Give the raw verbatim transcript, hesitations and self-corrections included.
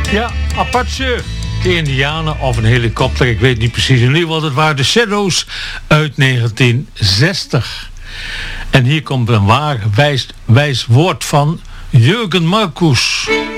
Ja, Apache, de Indianen of een helikopter, ik weet niet precies. In ieder geval, het waren de Shadows uit negentien zestig. En hier komt een waar wijs, wijs woord van Jürgen Marcus.